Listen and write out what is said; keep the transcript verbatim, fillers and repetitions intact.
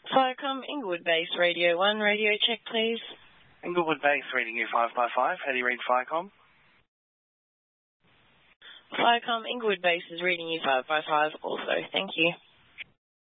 Firecom, Inglewood Base, Radio one, radio check, please. Inglewood Base, reading you five by five. How do you read Firecom? Firecom, Inglewood Base is reading you five by five also. Thank you.